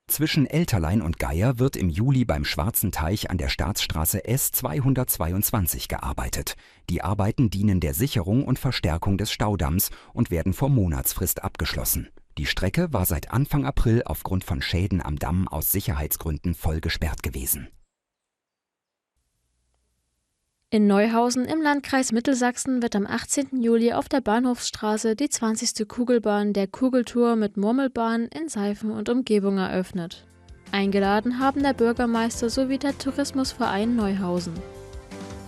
Zwischen Elterlein und Geier wird im Juli beim Schwarzen Teich an der Staatsstraße S 222 gearbeitet. Die Arbeiten dienen der Sicherung und Verstärkung des Staudamms und werden vor Monatsfrist abgeschlossen. Die Strecke war seit Anfang April aufgrund von Schäden am Damm aus Sicherheitsgründen voll gesperrt gewesen. In Neuhausen im Landkreis Mittelsachsen wird am 18. Juli auf der Bahnhofsstraße die 20. Kugelbahn der Kugeltour mit Murmelbahn in Seifen und Umgebung eröffnet. Eingeladen haben der Bürgermeister sowie der Tourismusverein Neuhausen.